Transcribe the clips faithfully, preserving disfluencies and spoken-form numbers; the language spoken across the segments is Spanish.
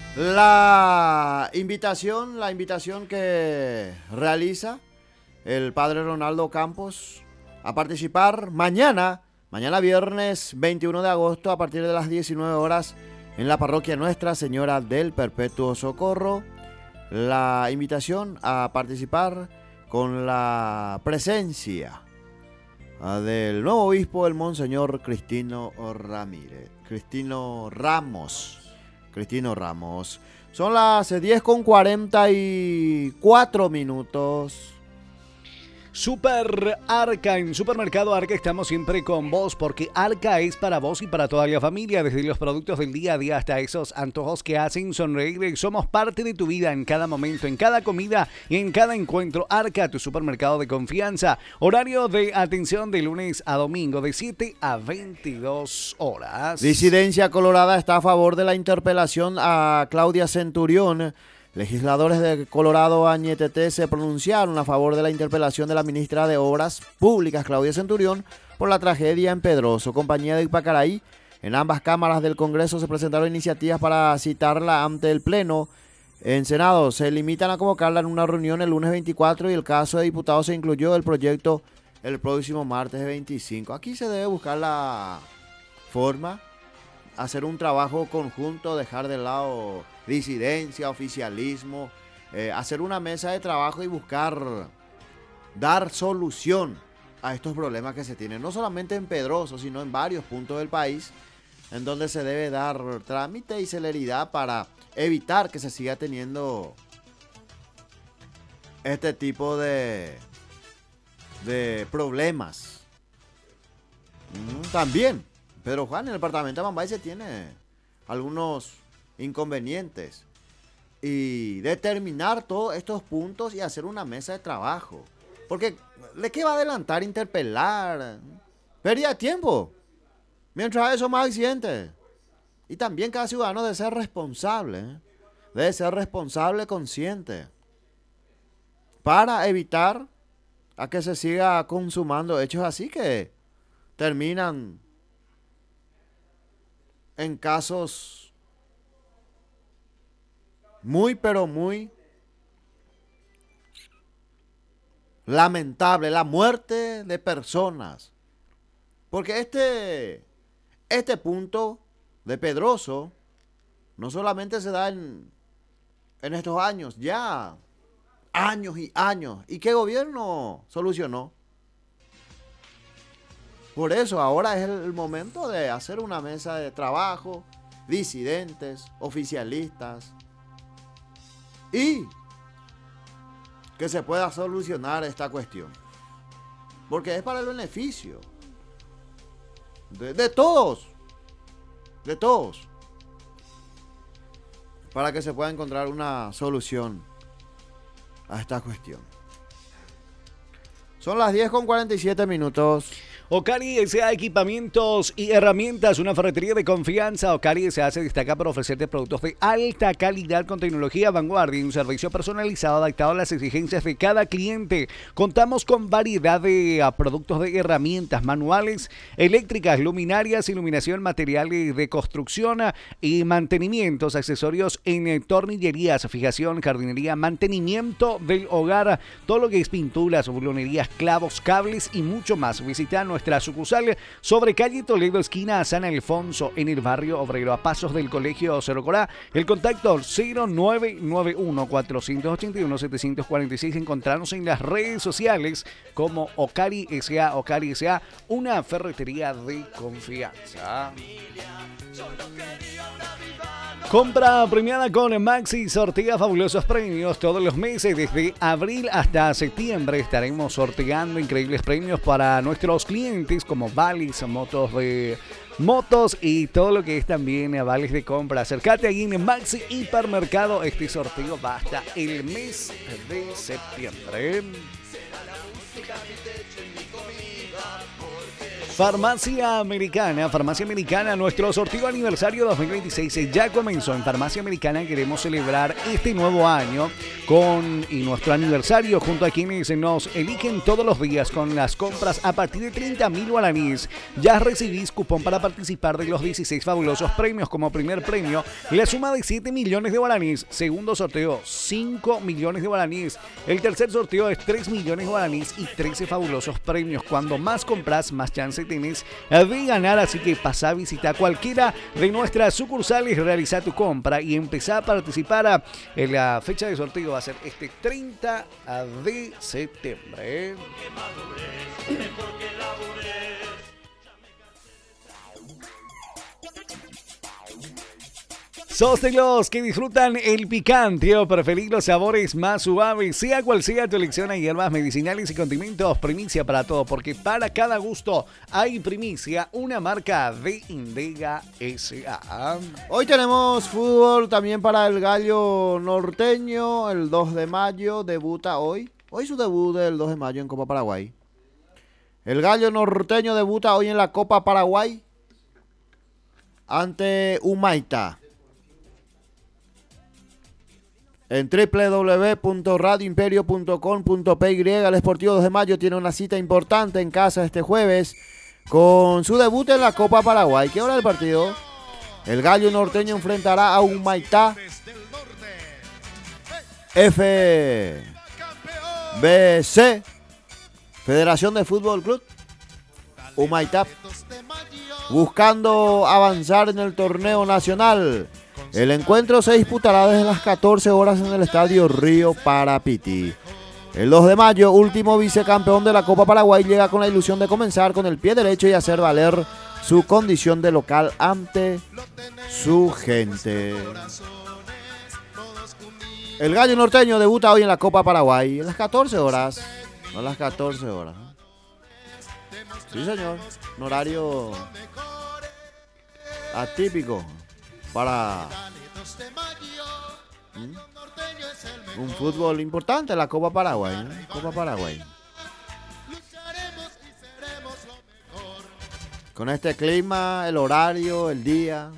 La invitación, la invitación que realiza el padre Ronaldo Campos a participar mañana, mañana viernes veintiuno de agosto a partir de las diecinueve horas en la parroquia Nuestra Señora del Perpetuo Socorro. La invitación a participar con la presencia del nuevo obispo, el Monseñor Cristino Ramírez, Cristino Ramos. Cristino Ramos. Son las diez con cuarenta y cuatro minutos. Super Arca, en Supermercado Arca estamos siempre con vos, porque Arca es para vos y para toda la familia, desde los productos del día a día hasta esos antojos que hacen sonreír. Somos parte de tu vida en cada momento, en cada comida y en cada encuentro. Arca, tu supermercado de confianza. Horario de atención de lunes a domingo de siete a veintidós horas. Disidencia Colorada está a favor de la interpelación a Claudia Centurión. Legisladores de Colorado Añetete se pronunciaron a favor de la interpelación de la ministra de Obras Públicas, Claudia Centurión, por la tragedia en Pedroso, compañía de Ipacaraí. En ambas cámaras del Congreso se presentaron iniciativas para citarla ante el Pleno. En Senado se limitan a convocarla en una reunión el lunes veinticuatro y el caso de diputados se incluyó el proyecto el próximo martes veinticinco. Aquí se debe buscar la forma, hacer un trabajo conjunto, dejar de lado disidencia, oficialismo, eh, hacer una mesa de trabajo y buscar dar solución a estos problemas que se tienen, no solamente en Pedroso, sino en varios puntos del país, en donde se debe dar trámite y celeridad para evitar que se siga teniendo este tipo de, de problemas. Mm, también, Pedro Juan, en el departamento de Mambay se tiene algunos inconvenientes y determinar todos estos puntos y hacer una mesa de trabajo, porque ¿de qué va a adelantar interpelar? Pérdida de tiempo, mientras eso más accidentes. Y también cada ciudadano debe ser responsable, ¿eh? debe ser responsable, consciente, para evitar a que se siga consumando hechos así que terminan en casos muy, pero muy lamentable, la muerte de personas. Porque este, este punto de Pedroso no solamente se da en, en estos años, ya años y años. ¿Y qué gobierno solucionó? Por eso ahora es el momento de hacer una mesa de trabajo, disidentes, oficialistas, y que se pueda solucionar esta cuestión, porque es para el beneficio de, de todos, de todos, para que se pueda encontrar una solución a esta cuestión. Son las diez con cuarenta y siete minutos. Ocari S A Equipamientos y Herramientas, una ferretería de confianza. Ocari S A se destaca por ofrecerte productos de alta calidad con tecnología vanguardia y un servicio personalizado adaptado a las exigencias de cada cliente. Contamos con variedad de uh, productos de herramientas manuales, eléctricas, luminarias, iluminación, materiales de construcción uh, y mantenimientos, accesorios en uh, tornillerías, fijación, jardinería, mantenimiento del hogar, uh, todo lo que es pinturas, bulonerías, clavos, cables y mucho más. Visita nuestra sucursal sobre calle Toledo, esquina San Alfonso, en el barrio obrero, a pasos del colegio Cerro Corá. El contacto cero nueve nueve uno, cuatro ocho uno, siete cuatro seis. Encontrarnos en las redes sociales como Ocari S A, Ocari S A, una ferretería de confianza. Compra premiada con Maxi, sortea fabulosos premios todos los meses. Desde abril hasta septiembre estaremos sorteando increíbles premios para nuestros clientes, como vales, motos de motos y todo lo que es también vales de compra. Acércate ahí en Maxi Hipermercado. Este sorteo va hasta el mes de septiembre. Farmacia Americana, Farmacia Americana, nuestro sorteo aniversario dos mil veintiséis ya comenzó. En Farmacia Americana queremos celebrar este nuevo año con y nuestro aniversario junto a quienes nos eligen todos los días con las compras a partir de treinta mil guaraníes. Ya recibís cupón para participar de los dieciséis fabulosos premios. Como primer premio, la suma de siete millones de guaraníes. Segundo sorteo, cinco millones de guaraníes. El tercer sorteo es tres millones de guaraníes y trece fabulosos premios. Cuando más compras, más chance tenés de ganar, así que pasá a visitar cualquiera de nuestras sucursales, realiza tu compra y empezá a participar. En la fecha de sorteo va a ser este treinta de septiembre. Sos de los que disfrutan el picante o preferís los sabores más suaves, sea cual sea tu elección, hay hierbas medicinales y condimentos, primicia para todo, porque para cada gusto hay primicia, una marca de Indega S A. Hoy tenemos fútbol también para el Gallo Norteño, el dos de mayo, debuta hoy. Hoy su debut del dos de mayo en Copa Paraguay. El Gallo Norteño debuta hoy en la Copa Paraguay ante Humaitá. En doble u doble u doble u punto radio imperio punto com punto p y el Sportivo dos de mayo tiene una cita importante en casa este jueves con su debut en la Copa Paraguay. ¿Qué hora del partido? El Gallo Norteño enfrentará a Humaitá F B C, Federación de Fútbol Club Humaitá, buscando avanzar en el torneo nacional. El encuentro se disputará desde las catorce horas en el Estadio Río Parapiti. El dos de mayo, último vicecampeón de la Copa Paraguay, llega con la ilusión de comenzar con el pie derecho y hacer valer su condición de local ante su gente. El Gallo Norteño debuta hoy en la Copa Paraguay a las catorce horas. No a las catorce horas. Sí, señor. Un horario atípico para ¿Mm? un fútbol importante, la Copa Paraguay, ¿eh? Copa Paraguay. Con este clima, el horario, el día.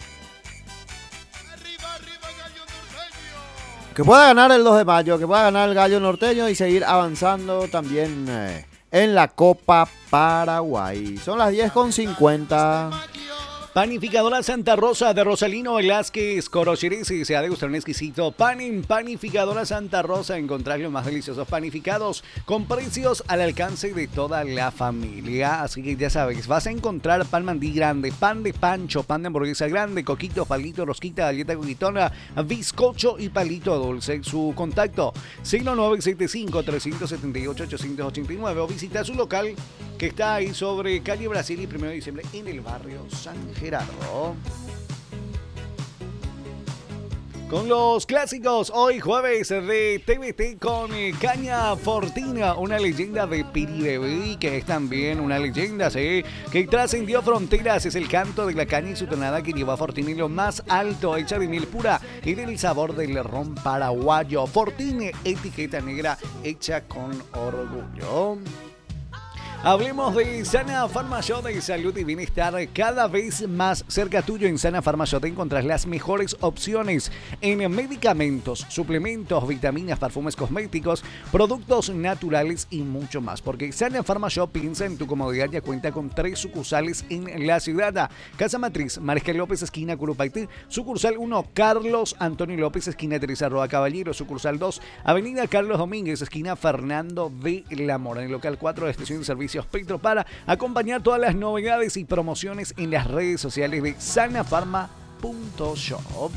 Que pueda ganar el dos de mayo, que pueda ganar el Gallo Norteño y seguir avanzando también eh, en la Copa Paraguay. Son las diez con cincuenta. Panificadora Santa Rosa de Rosalino Velázquez Corocheres y se ha degustado un exquisito pan en Panificadora Santa Rosa. Encontrás los más deliciosos panificados con precios al alcance de toda la familia. Así que ya sabes, vas a encontrar pan mandí grande, pan de pancho, pan de hamburguesa grande, coquitos, palito, rosquita, galleta coquitona, bizcocho y palito dulce. Su contacto cero nueve siete cinco, tres siete ocho, ocho ocho nueve o visita su local que está ahí sobre calle Brasil y primero de diciembre en el barrio San Gerardo. Con los clásicos, hoy jueves de T V T con Caña Fortina, una leyenda de Piribebé, que es también una leyenda, ¿sí?, que trascendió fronteras. Es el canto de la caña y su tonada que llevó a Fortini lo más alto, hecha de miel pura y del sabor del ron paraguayo. Fortini, etiqueta negra, hecha con orgullo. Hablemos de Sana Farmashop, de salud y bienestar cada vez más cerca tuyo. En Sana Farmashop encontrás las mejores opciones en medicamentos, suplementos, vitaminas, perfumes cosméticos, productos naturales y mucho más. Porque Sana Farmashop piensa en tu comodidad, ya cuenta con tres sucursales en la ciudad. Casa Matriz, Mariscal López, esquina Curupaití. Sucursal uno, Carlos Antonio López, esquina Teresa Roa Caballero. Sucursal dos, Avenida Carlos Domínguez, esquina Fernando de la Mora. En el local cuatro, de estación de servicio Espectro, para acompañar todas las novedades y promociones en las redes sociales de sanafarma punto shop.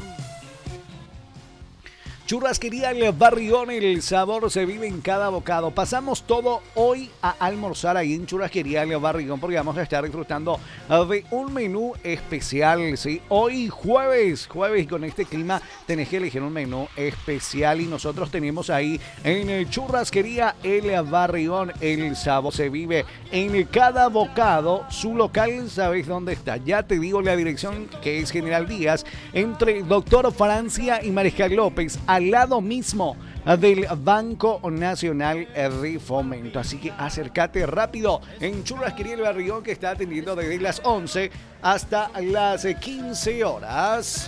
Churrasquería El Barrigón, el sabor se vive en cada bocado. Pasamos todo hoy a almorzar ahí en Churrasquería El Barrigón porque vamos a estar disfrutando de un menú especial, ¿sí? Hoy jueves, jueves con este clima tenés que elegir un menú especial y nosotros tenemos ahí en Churrasquería El Barrigón, el sabor se vive en cada bocado. Su local, ¿sabes dónde está? Ya te digo la dirección, que es General Díaz, entre Doctor Francia y Mariscal López. al lado mismo del Banco Nacional de Fomento. Así que acércate rápido en Churrasquería El Barrión, que está atendiendo desde las once hasta las quince horas.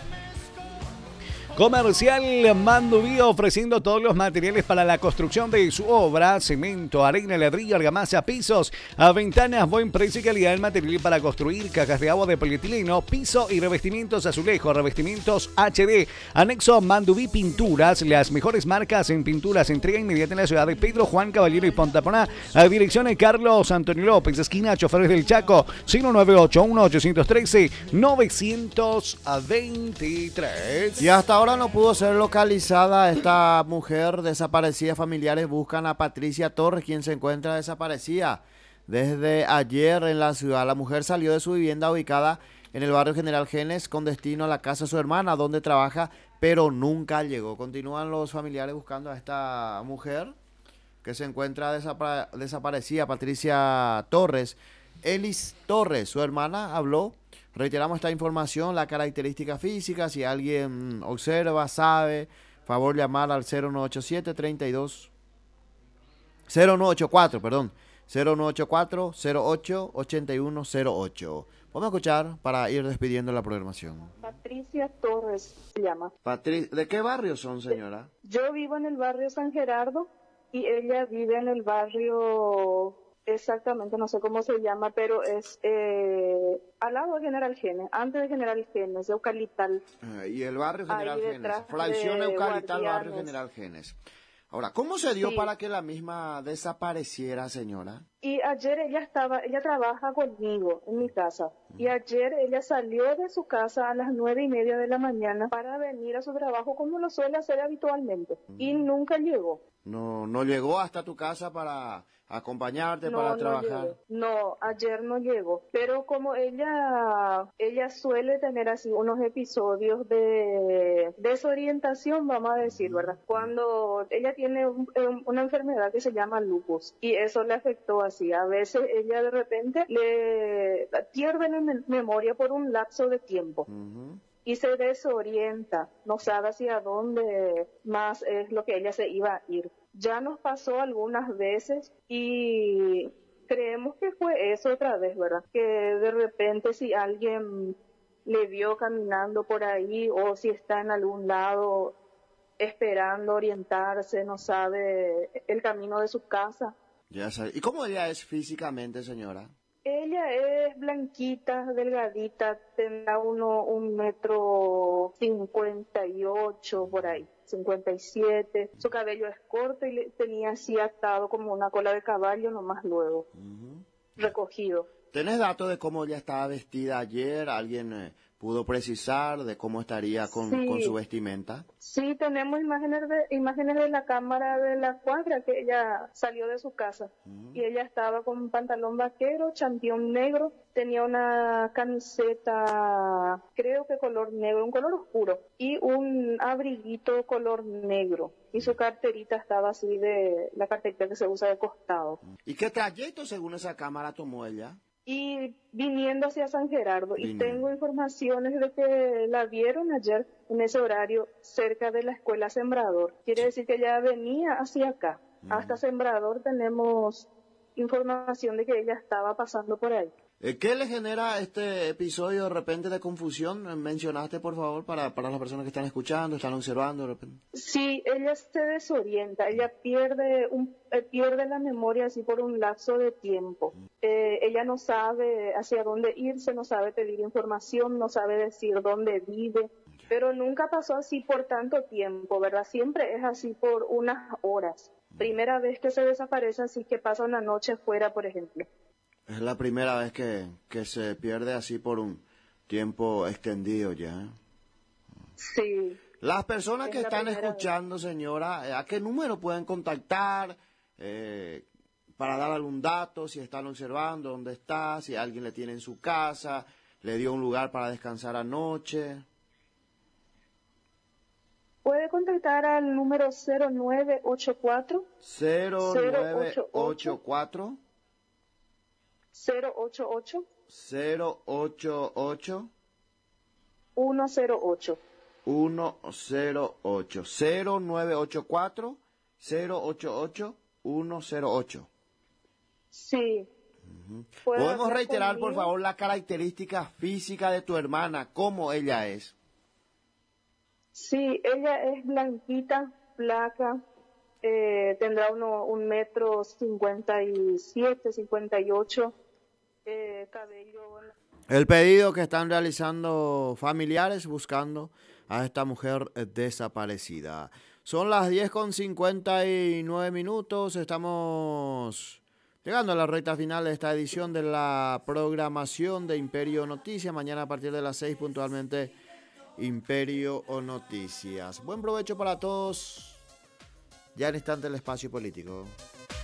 Comercial Mandubí, ofreciendo todos los materiales para la construcción de su obra: cemento, arena, ladrillo, argamasa, pisos, a ventanas, buen precio y calidad del material para construir, cajas de agua de polietileno, piso y revestimientos azulejo, revestimientos H D. Anexo Mandubí Pinturas, las mejores marcas en pinturas. Entrega inmediata en la ciudad de Pedro Juan Caballero y Pontaponá. A dirección de Carlos Antonio López, esquina Choferes del Chaco, cero nueve ocho uno, ocho uno tres, nueve dos tres. Y hasta ahora no pudo ser localizada esta mujer desaparecida. Familiares buscan a Patricia Torres, quien se encuentra desaparecida desde ayer en la ciudad. La mujer salió de su vivienda ubicada en el barrio General Genes con destino a la casa de su hermana, donde trabaja, pero nunca llegó. Continúan los familiares buscando a esta mujer que se encuentra desapa- desaparecida, Patricia Torres. Elis Torres, su hermana, habló. Reiteramos esta información, la característica física. Si alguien observa, sabe, favor llamar al cero nueve ocho siete, treinta y dos, cero nueve ocho cuatro, perdón, cero nueve ocho cuatro, cero ocho, ochenta y uno cero ocho. Vamos a escuchar para ir despidiendo la programación. Patricia Torres se llama. Patri- ¿De qué barrio son, señora? Yo vivo en el barrio San Gerardo y ella vive en el barrio... Exactamente, no sé cómo se llama, pero es eh, al lado de General Genes, antes de General Genes, de Eucaliptal. Eh, y el barrio General Ahí Genes, detrás Fracción de Eucaliptal, barrio Guardianes. General Genes. Ahora, ¿cómo se dio Sí. para que la misma desapareciera, señora? Y ayer ella estaba, ella trabaja conmigo en mi casa. Y ayer ella salió de su casa a las nueve y media de la mañana para venir a su trabajo como lo suele hacer habitualmente. Y nunca llegó. No, no llegó hasta tu casa para acompañarte, para No, no trabajar. llegó. No, ayer no llegó. Pero como ella, ella suele tener así unos episodios de desorientación, vamos a decir, ¿verdad? Cuando ella tiene un- un- una enfermedad que se llama lupus y eso le afectó así. A veces ella de repente le pierde la mem- memoria por un lapso de tiempo. Ujú. Y se desorienta, no sabe hacia dónde más es lo que ella se iba a ir. Ya nos pasó algunas veces y creemos que fue eso otra vez, ¿verdad? Que de repente si alguien le vio caminando por ahí o si está en algún lado esperando orientarse, no sabe el camino de su casa. Ya sabe. ¿Y cómo ella es físicamente, señora? Ella es blanquita, delgadita, tendrá uno un metro cincuenta y ocho por ahí, cincuenta y siete. Su cabello es corto y le tenía así atado como una cola de caballo nomás luego, Ujú. recogido. ¿Tenés datos de cómo ella estaba vestida ayer? ¿Alguien eh, pudo precisar de cómo estaría con, Sí. con su vestimenta? Sí, tenemos imágenes de imágenes de la cámara de la cuadra que ella salió de su casa. Ujú. Y ella estaba con un pantalón vaquero, champión negro, tenía una camiseta, creo que color negro, un color oscuro, y un abriguito color negro. Y su carterita estaba así de, la carterita que se usa de costado. ¿Y qué trayecto, según esa cámara, tomó ella? Y viniendo hacia San Gerardo, y Viniendo. tengo informaciones de que la vieron ayer en ese horario cerca de la escuela Sembrador. Quiere decir que ella venía hacia acá. Hasta Sembrador tenemos información de que ella estaba pasando por ahí. Eh, ¿Qué le genera este episodio de repente de confusión? Eh, Mencionaste, por favor, para, para las personas que están escuchando, están observando. De repente. Sí, ella se desorienta, ella pierde un, eh, pierde la memoria así por un lapso de tiempo. Eh, ella no sabe hacia dónde irse, no sabe pedir información, no sabe decir dónde vive, pero nunca pasó así por tanto tiempo, ¿verdad? Siempre es así por unas horas. Primera vez que se desaparece así que pasa una noche fuera, por ejemplo. Es la primera vez que, que se pierde así por un tiempo extendido ya. Sí. Las personas Es que la están primera escuchando, señora, eh, ¿a qué número pueden contactar eh, para dar algún dato? Si están observando, dónde está, si alguien le tiene en su casa, le dio un lugar para descansar anoche. Puede contactar al número cero nueve ocho cuatro cero nueve ocho cuatro cero ocho ocho cero ocho ocho uno cero ocho. uno cero ocho. cero nueve ocho cuatro cero ocho ocho uno cero ocho. Sí. Uh-huh. ¿Puedo ¿Podemos hablar reiterar, conmigo? por favor, la característica física de tu hermana? ¿Cómo ella es? Sí, ella es blanquita, flaca, eh, tendrá uno, un metro cincuenta y siete, cincuenta y ocho, eh, cabello... El pedido que están realizando familiares buscando a esta mujer desaparecida. Son las diez con cincuenta y nueve minutos. Estamos llegando a la recta final de esta edición de la programación de Imperio Noticias. Mañana a partir de las seis puntualmente Imperio o Noticias. Buen provecho para todos. Ya en instante el espacio político.